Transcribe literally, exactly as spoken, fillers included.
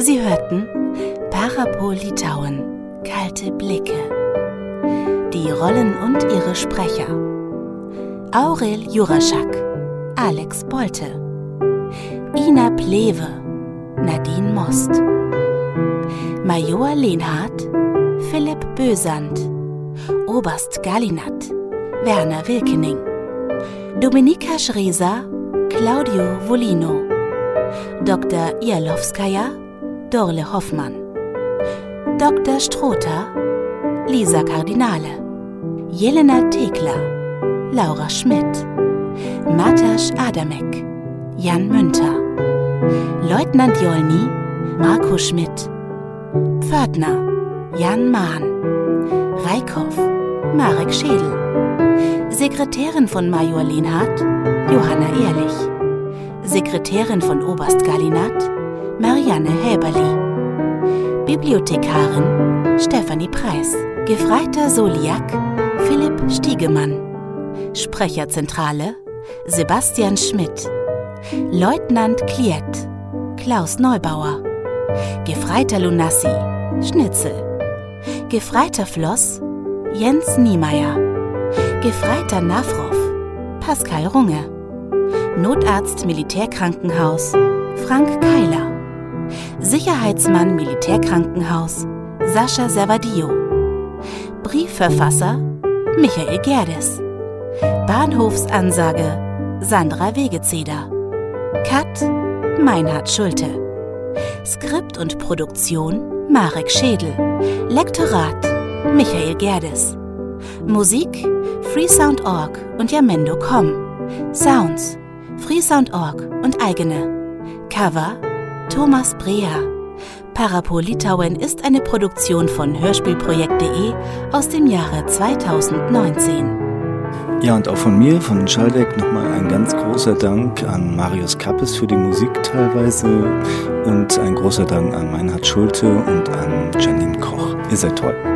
Sie hörten Parapo Litauen, kalte Blicke. Die Rollen und ihre Sprecher: Aurel Juraschak, Alex Bolte, Ina Plewe, Nadine Most, Major Lenhardt, Philipp Bösand, Oberst Gallinat, Werner Wilkening, Dominika Schreser, Claudio Volino, Doktor Ialowskaja, Dorle Hoffmann, Doktor Strother, Lisa Kardinale, Jelena Thekla, Laura Schmidt, Matasch Adamek, Jan Münter, Leutnant Jolny, Marco Schmidt, Pförtner, Jan Mahn, Reikhoff, Marek Schädel, Sekretärin von Major Lenhardt, Johanna Ehrlich, Sekretärin von Oberst Gallinat, Marianne Häberli, Bibliothekarin Stefanie Preis, Gefreiter Soliak, Philipp Stiegemann, Sprecherzentrale Sebastian Schmidt, Leutnant Kliet, Klaus Neubauer, Gefreiter Lunassi, Schnitzel, Gefreiter Floss, Jens Niemeyer, Gefreiter Nafrov, Pascal Runge, Notarzt Militärkrankenhaus, Frank Keiler, Sicherheitsmann Militärkrankenhaus, Sascha Servadio, Briefverfasser Michael Gerdes, Bahnhofsansage Sandra Wegezeder, Cut Meinhard Schulte, Skript und Produktion Marek Schädel, Lektorat Michael Gerdes, Musik freesound punkt org und Jamendo punkt com, Sounds freesound punkt org und eigene, Cover Thomas Breher. Parapo Litauen ist eine Produktion von hörspielprojekt punkt de aus dem Jahre zweitausendneunzehn. Ja, und auch von mir, von Schaldeck, nochmal ein ganz großer Dank an Marius Kappes für die Musik teilweise und ein großer Dank an Meinhard Schulte und an Janine Koch. Ihr seid toll.